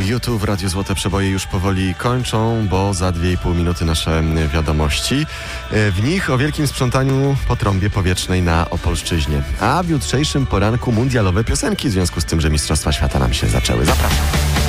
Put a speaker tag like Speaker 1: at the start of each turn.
Speaker 1: YouTube w Radiu Złote Przeboje już powoli kończą, bo za 2,5 minuty nasze wiadomości. W nich o wielkim sprzątaniu po trąbie powietrznej na Opolszczyźnie. A w jutrzejszym poranku mundialowe piosenki w związku z tym, że Mistrzostwa Świata nam się zaczęły. Zapraszam.